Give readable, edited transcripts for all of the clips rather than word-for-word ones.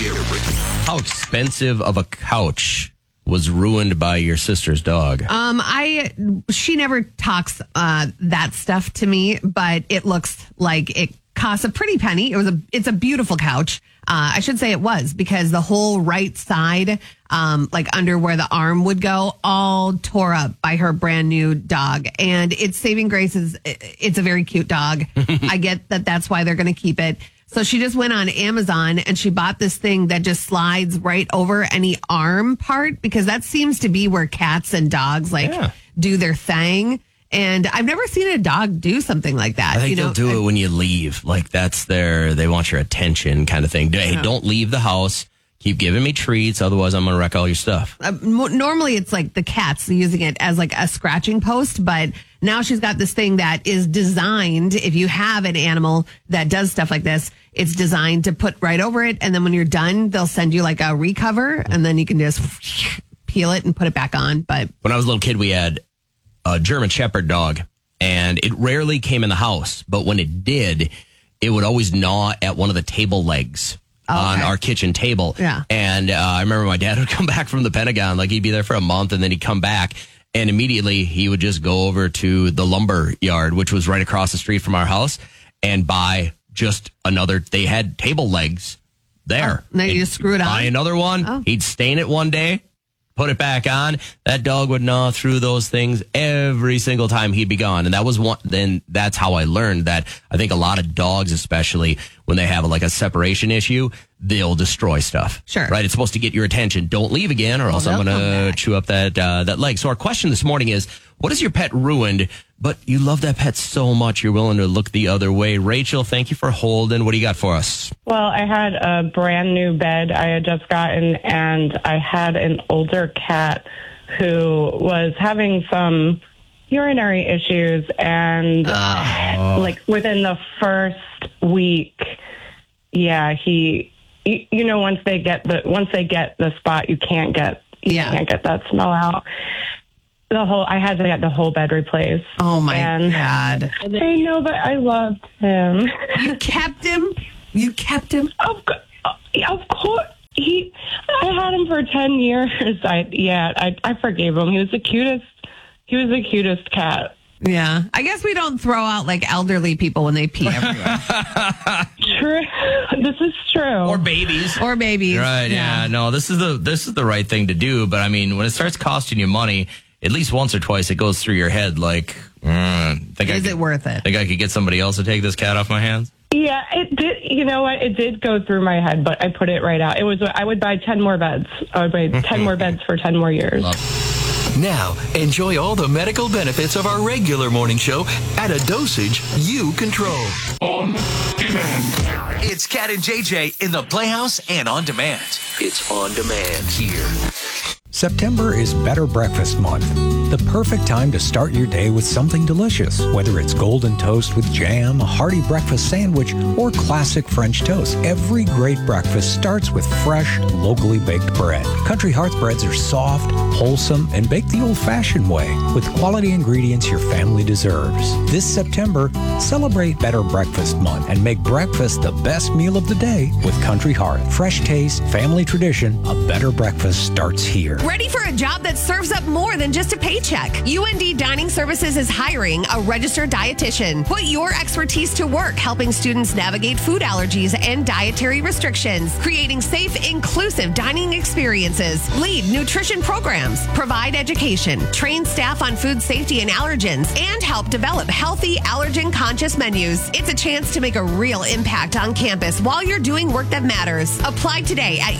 How expensive of a couch was ruined by your sister's dog? She never talks that stuff to me, but it looks like it costs a pretty penny. It's a beautiful couch. I should say it was, because the whole right side, like under where the arm would go, all tore up by her brand new dog. And its saving grace is it's a very cute dog. I get that that's why they're going to keep it. So she just went on Amazon and she bought this thing that just slides right over any arm part, because that seems to be where cats and dogs do their thing. And I've never seen a dog do something like that. I think they'll do it when you leave. Like that's they want your attention kind of thing. Hey, don't leave the house. Keep giving me treats. Otherwise, I'm going to wreck all your stuff. Normally, it's like the cats using it as like a scratching post. But now she's got this thing that is designed. If you have an animal that does stuff like this, it's designed to put right over it. And then when you're done, they'll send you like a recover. And then you can just peel it and put it back on. But when I was a little kid, we had a German Shepherd dog. And it rarely came in the house. But when it did, it would always gnaw at one of the table legs. On our kitchen table. Yeah. And I remember my dad would come back from the Pentagon, like he'd be there for a month and then he'd come back and immediately he would just go over to the lumber yard, which was right across the street from our house, and buy just they had table legs there. Now you just screw it on. Buy another one. Oh. He'd stain it one day, put it back on. That dog would gnaw through those things every single time he'd be gone. And that was then that's how I learned that I think a lot of dogs, especially when they have a separation issue, they'll destroy stuff. Sure. Right? It's supposed to get your attention. Don't leave again or else I'm going to chew up that leg. So our question this morning is, what is your pet ruined, but you love that pet so much you're willing to look the other way? Rachel, thank you for holding. What do you got for us? Well, I had a brand new bed I had just gotten, and I had an older cat who was having some urinary issues, and within the first week, once they get the spot, you can't get that smell out. I had to get the whole bed replaced. Oh my God. I know, but I loved him. You kept him? You kept him? Of course. I had him for 10 years. I forgave him. He was the cutest cat. Yeah. I guess we don't throw out elderly people when they pee everywhere. True. This is true. Or babies. Right. Yeah. No, this is the right thing to do. But I mean, when it starts costing you money, at least once or twice it goes through your head is it worth it? Think I could get somebody else to take this cat off my hands? Yeah, it did. You know what? It did go through my head, but I put it right out. I would buy 10 more beds. I would buy 10 more beds for 10 more years. Now, enjoy all the medical benefits of our regular morning show at a dosage you control. On demand. It's Cat and JJ in the Playhouse and on demand. It's on demand here. September is Better Breakfast Month. The perfect time to start your day with something delicious, whether it's golden toast with jam, a hearty breakfast sandwich, or classic French toast. Every great breakfast starts with fresh, locally baked bread. Country Hearth breads are soft, wholesome, and baked the old-fashioned way with quality ingredients your family deserves. This September, celebrate Better Breakfast Month and make breakfast the best meal of the day with Country Hearth. Fresh taste, family tradition, a better breakfast starts here. Ready for a job that serves up more than just a paycheck? UND Dining Services is hiring a registered dietitian. Put your expertise to work helping students navigate food allergies and dietary restrictions, creating safe, inclusive dining experiences, lead nutrition programs, provide education, train staff on food safety and allergens, and help develop healthy, allergen-conscious menus. It's a chance to make a real impact on campus while you're doing work that matters. Apply today at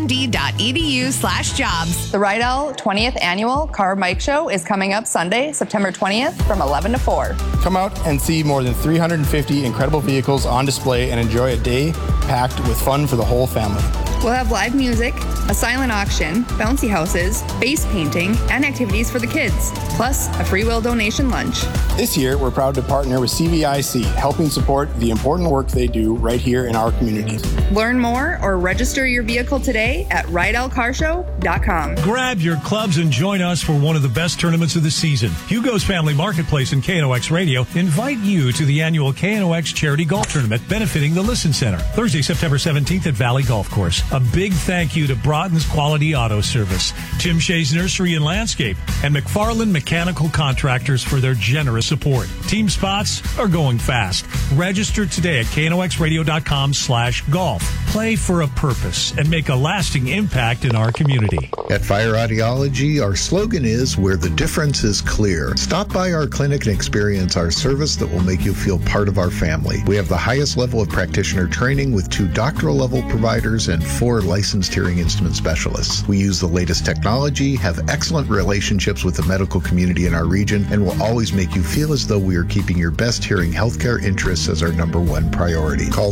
und.edu/jobs. The Rydell 20th Annual Car Mike Show is coming up Sunday, September 20th from 11 to 4. Come out and see more than 350 incredible vehicles on display and enjoy a day packed with fun for the whole family. We'll have live music, a silent auction, bouncy houses, face painting, and activities for the kids, plus a free will donation lunch. This year, we're proud to partner with CVIC, helping support the important work they do right here in our communities. Learn more or register your vehicle today at RideLCarshow.com. Grab your clubs and join us for one of the best tournaments of the season. Hugo's Family Marketplace and KNOX Radio invite you to the annual KNOX Charity Golf Tournament benefiting the Listen Center, Thursday, September 17th at Valley Golf Course. A big thank you to Broughton's Quality Auto Service, Tim Shea's Nursery and Landscape, and McFarland Mechanical Contractors for their generous support. Team spots are going fast. Register today at knoxradio.com/golf. Play for a purpose and make a lasting impact in our community. At Fire Audiology, our slogan is where the difference is clear. Stop by our clinic and experience our service that will make you feel part of our family. We have the highest level of practitioner training with 2 doctoral level providers and 4 licensed hearing instrument specialists. We use the latest technology, have excellent relationships with the medical community in our region, and will always make you feel as though we are keeping your best hearing healthcare interests as our #1 priority. Call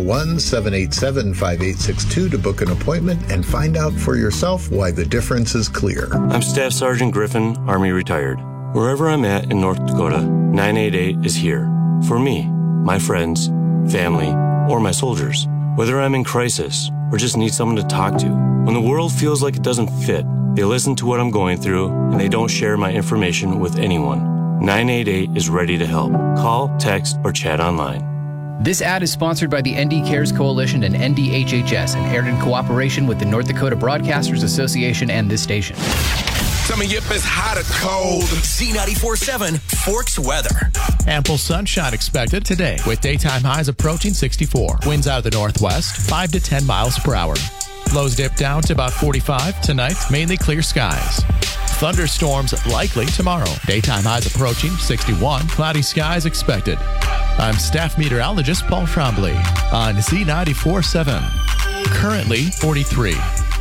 701-787-5862 to book an appointment and find out for yourself why the difference is clear. I'm Staff Sergeant Griffin, Army retired. Wherever I'm at in North Dakota, 988 is here. For me, my friends, family, or my soldiers. Whether I'm in crisis or just need someone to talk to. When the world feels like it doesn't fit, they listen to what I'm going through and they don't share my information with anyone. 988 is ready to help. Call, text, or chat online. This ad is sponsored by the ND Cares Coalition and NDHHS and aired in cooperation with the North Dakota Broadcasters Association and this station. Coming up is hot or cold. Z94.7 Forks weather. Ample sunshine expected today with daytime highs approaching 64. Winds out of the northwest, 5 to 10 miles per hour. Lows dip down to about 45 tonight, mainly clear skies. Thunderstorms likely tomorrow. Daytime highs approaching 61. Cloudy skies expected. I'm staff meteorologist Paul Trombley on Z94.7. Currently 43.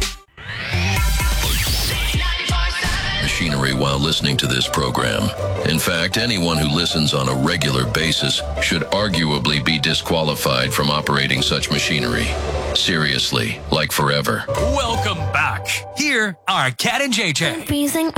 Machinery while listening to this program. In fact, anyone who listens on a regular basis should arguably be disqualified from operating such machinery. Seriously, like forever. Welcome back. Here are Cat and JJ. Freezing